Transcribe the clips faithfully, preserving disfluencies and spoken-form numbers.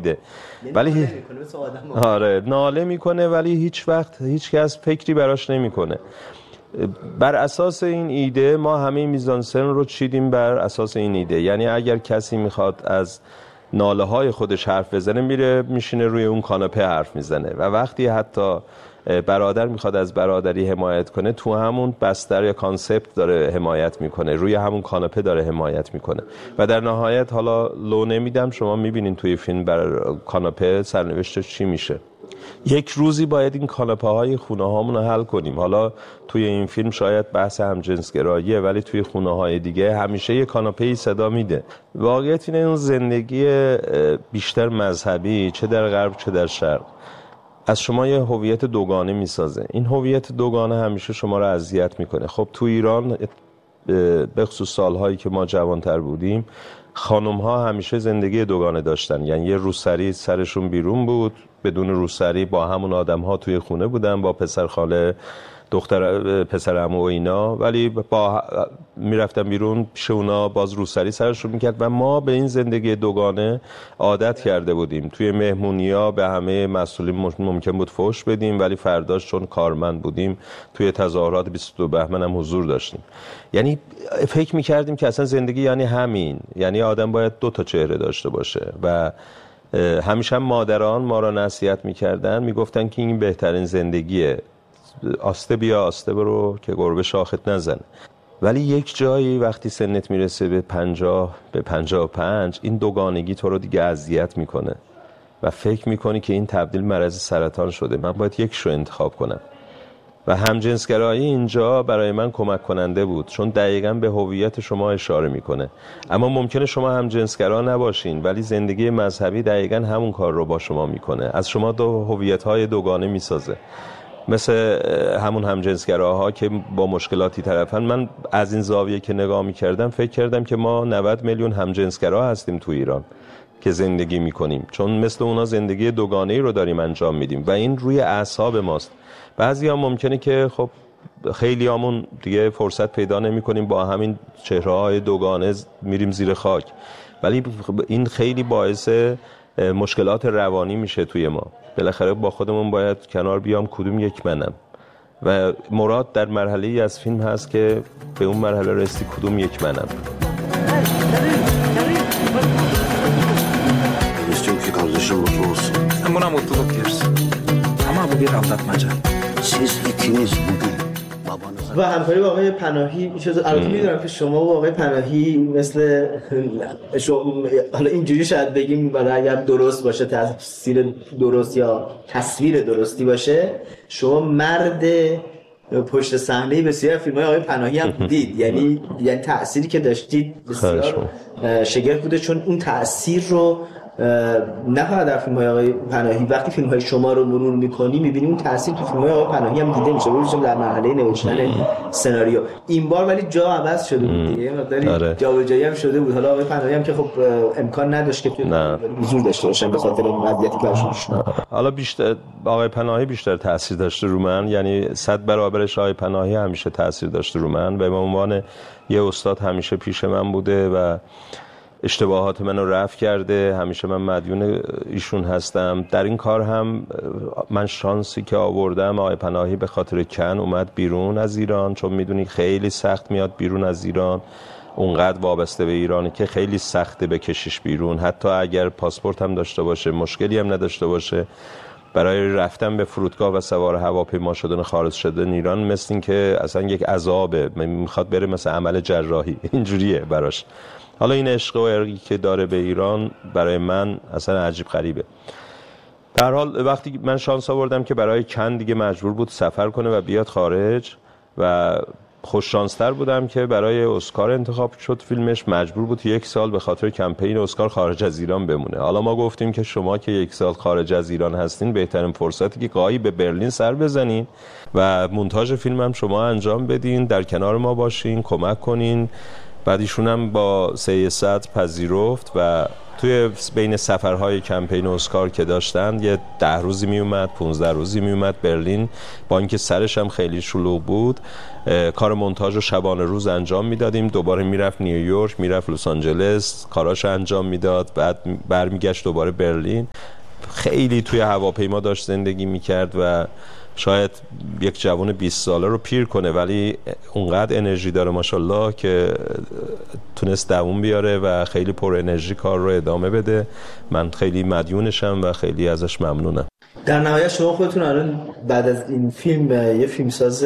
میده، ولی آره ناله میکنه ولی هیچ وقت هیچ کس فکری براش نمیکنه. بر اساس این ایده ما همه میزانسن رو چیدیم بر اساس این ایده. یعنی اگر کسی میخواد از ناله های خودش حرف بزنه میره میشینه روی اون کاناپه حرف میزنه و وقتی حتی برادر میخواد از برادری حمایت کنه تو همون بستر یا کانسپت داره حمایت میکنه، روی همون کاناپه داره حمایت میکنه و در نهایت حالا لو نمیدم، شما میبینین توی فیلم بر کاناپه سرنوشتش چی میشه. یک روزی باید این کاناپه های خونه هامون رو حل کنیم. حالا توی این فیلم شاید بحث همجنسگراییه ولی توی خونه های دیگه همیشه یک کاناپه ای صدا میده. واقعیت اینه اون زندگی بیشتر مذهبی چه در غرب چه در شرق از شما یه هویت دوگانه میسازه. این هویت دوگانه همیشه شما رو اذیت میکنه. خب تو ایران به خصوص سالهایی که ما جوانتر بودیم خانم ها همیشه زندگی دوگانه داشتن، یعنی یه روسری سرشون بیرون بود، بدون روسری با همون آدم ها توی خونه بودن، با پسر خاله دختر پسر عمو و اینا، ولی با میرفتن بیرون پیش اونا باز روسری سرشون میکرد و ما به این زندگی دوگانه عادت کرده بودیم. توی مهمونی‌ها به همه مسئولین ممکن بود فحش بدیم ولی فرداش چون کارمند بودیم توی تظاهرات بیست و دو بهمن هم حضور داشتیم. یعنی فکر میکردیم که اصلا زندگی یعنی همین، یعنی آدم باید دو تا چهره داشته باشه و همیشه هم مادران ما را نصیحت میکردن، میگفتن که این بهترین زندگیه، آسته بیا آسته برو که گربه شاخت نزن. ولی یک جایی وقتی سنت میرسه به پنجاه به پنجاه و پنج این دوگانگی تو رو دیگه اذیت میکنه و فکر میکنی که این تبدیل مرض سرطان شده، من باید یک شو انتخاب کنم. و همجنسگرایی اینجا برای من کمک کننده بود چون دقیقاً به هویت شما اشاره میکنه. اما ممکنه شما همجنسگرا نباشین ولی زندگی مذهبی دقیقاً همون کار رو با شما میکنه، از شما دو هویت‌های دوگانه میسازه. مثل همون همجنسگراها که با مشکلاتی طرفن. من از این زاویه که نگاه میکردم فکر کردم که ما نود میلیون همجنسگرا هستیم تو ایران که زندگی میکنیم، چون مثل اونا زندگی دوگانه‌ای رو داریم انجام میدیم و این روی اعصاب ماست. بعضی ها ممکنه که خب خیلی همون دیگه فرصت پیدا نمی کنیم با همین چهره‌های دوگانه میریم زیر خاک، ولی این خیلی باعث مشکلات روانی میشه توی ما. بالاخره با خودمون باید کنار بیام کدوم یک منم و مراد در مرحله ای از فیلم هست که به اون مرحله رسیدی کدوم یک منم. İstiyorum ki kardeşim mutlu olsun. Sen buna mutluluk yersin. Ama bu bir aldatmaca. Siz ikiniz bugün babanıza... و همکاری با آقای پناهی میشه. البته میدونم که شما و آقای پناهی مثل شما حالا اینجوری شاید بگیم برای اگر درست باشه تفسیر درست یا تصویر درستی باشه، شما مرد پشت صحنه بسیار فیلم‌های آقای پناهی هم بودید. یعنی یعنی تأثیری که داشتید بسیار شگرف بوده، چون اون تأثیر رو نه فقط در فیلم‌های آقای پناهی، وقتی فیلم‌های شما رو مرور می‌کنی می‌بینی اون تاثیر تو فیلم‌های آقای پناهی هم دیده میشه، ببینید در مرحله نوشتن سناریو. این بار ولی جا عوض شده بود دیگه، مقداری جابجایی هم شده بود. حالا آقای پناهی هم که خب امکان نداشت که حضور داشته باشن به خاطر این وضعیتی که داشتن. حالا بیشتر آقای پناهی بیشتر تاثیر داشته رو من، یعنی صد برابرش آقای پناهی همیشه تاثیر داشته رو من و به عنوان یه استاد همیشه پیش من بوده و اشتباهات منو رفع کرده. همیشه من مدیون ایشون هستم. در این کار هم من شانسی که آوردم، آقای پناهی به خاطر کن اومد بیرون از ایران، چون میدونی خیلی سخت میاد بیرون از ایران، اونقدر وابسته به ایرانه که خیلی سخته بکشیش بیرون، حتی اگر پاسپورت هم داشته باشه، مشکلی هم نداشته باشه. برای رفتن به فرودگاه و سوار هواپیما شدن خارج شدن ایران مثل این که اصلا یک عذابه، میخواد بره مثل عمل جراحی، اینجوریه براش. حالا این عشق و ارقی که داره به ایران برای من اصلا عجیب غریبه. در حال وقتی من شانس آوردم که برای کن دیگه مجبور بود سفر کنه و بیاد خارج و خوش شانستر بودم که برای اسکار انتخاب شد فیلمش، مجبور بود یک سال به خاطر کمپین اسکار خارج از ایران بمونه. حالا ما گفتیم که شما که یک سال خارج از ایران هستین بهترین فرصتی که گاهی به برلین سر بزنین و مونتاژ فیلم هم شما انجام بدین، در کنار ما باشین، کمک کنین. بعد ایشون هم با سه صدر پذیرفت و توی بین سفرهای کمپین اسکار که داشتن یه ده روزی می اومد، پونزده روزی می اومد برلین، با اینکه سرش هم خیلی شلوغ بود کار مونتاژ رو شبانه روز انجام میدادیم، دوباره میرفت نیویورک، میرفت لس آنجلس کاراش انجام میداد، بعد برمیگشت دوباره برلین. خیلی توی هواپیما داشت زندگی میکرد و شاید یک جوان بیست ساله رو پیر کنه ولی اونقدر انرژی داره ماشاءالله که تونست دووم بیاره و خیلی پر انرژی کار رو ادامه بده. من خیلی مدیونشم و خیلی ازش ممنونم. در نهایت شما خودتون الان بعد از این فیلم یه فیلمساز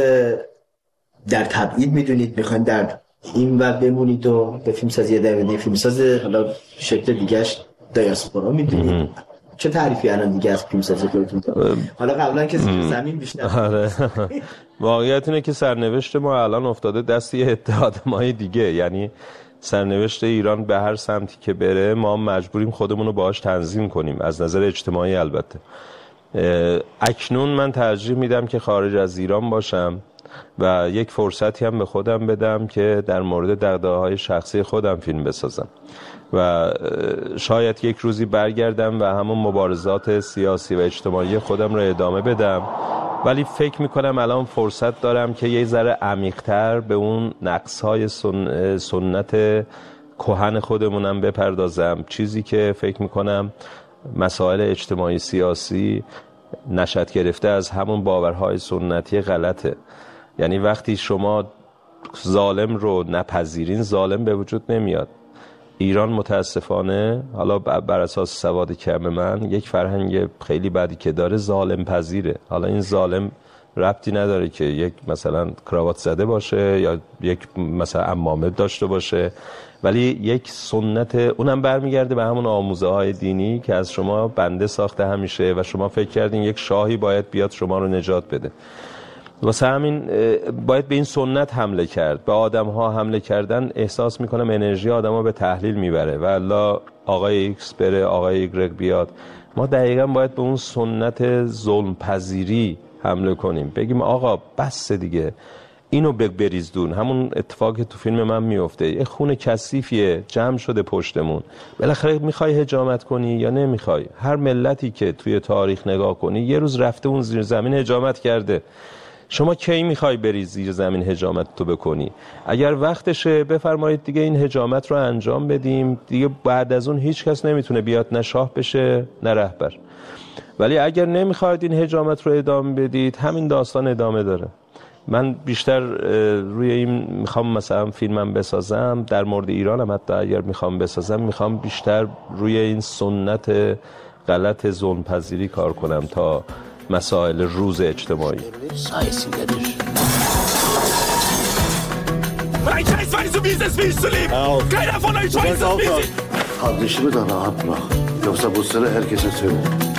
در تبعید میدونید، میخواین در این و بمونید و به فیلمسازی ادامه بدید، فیلمساز حالا شکل دیگه‌اش دیاسپورا میدونید، چه تعریفی الان دیگه از فیلمسازی خودتون دارید؟ حالا قبلا که زمین بیشتر آره واقعیت اینه که سرنوشت ما الان افتاده دست یه عده آدمای دیگه، یعنی سرنوشت ایران به هر سمتی که بره ما مجبوریم خودمون رو باهاش تنظیم کنیم، از نظر اجتماعی البته. اکنون من ترجیح میدم که خارج از ایران باشم و یک فرصتی هم به خودم بدم که در مورد دغدغه‌های شخصی خودم فیلم بسازم و شاید یک روزی برگردم و همون مبارزات سیاسی و اجتماعی خودم رو ادامه بدم، ولی فکر میکنم الان فرصت دارم که یه ذره عمیق‌تر به اون نقص‌های سن... سنت کهن خودمونم بپردازم، چیزی که فکر میکنم مسائل اجتماعی سیاسی نشأت گرفته از همون باورهای سنتی غلطه. یعنی وقتی شما ظالم رو نپذیرین ظالم به وجود نمیاد. ایران متاسفانه حالا بر اساس سواد کم من یک فرهنگ خیلی بدی که داره ظالم پذیره. حالا این ظالم ربطی نداره که یک مثلا کراوات زده باشه یا یک مثلا عمامه داشته باشه، ولی یک سنت اونم برمیگرده به همون آموزه های دینی که از شما بنده ساخته همیشه و شما فکر کردین یک شاهی باید بیاد شما رو نجات بده. واسه همین باید به این سنت حمله کرد. به آدم ها حمله کردن احساس میکنم انرژی آدم ها به تحلیل میبره و الا آقای ایکس بره آقای ایگرگ بیاد. ما دقیقا باید به اون سنت ظلم پذیری حمله کنیم، بگیم آقا بس دیگه اینو بریز دون. همون اتفاقی تو فیلم من میفته، یه خون کثیفیه جمع شده پشتمون، بالاخره میخوای حجامت کنی یا نمیخوای؟ هر ملتی که توی تاریخ نگاه کنی یه روز رفته اون زیر زمین حجامت کرده. شما کی میخوای بری زیر زمین حجامت تو بکنی؟ اگر وقتشه بفرمایید دیگه این حجامت رو انجام بدیم دیگه، بعد از اون هیچ کس نمیتونه بیاد نه شاه بشه نه رهبر. ولی اگر نمیخواید این حجامت رو ادامه بدید همین داستان ادامه داره. من بیشتر روی این میخوام مثلا فیلمم بسازم در مورد ایرانم، حتی اگر میخوام بسازم میخوام بیشتر روی این سنت غلط ظلم پذیری کار کنم تا مسائل روز eçtimai. Sayesinde. Ein Scheiß weiß, wie es ist, wie ich zu leben. Keiner von euch weiß es, wie es ist. Kardeşimi de rahat bırak. Yoksa bu sıra herkese söyle.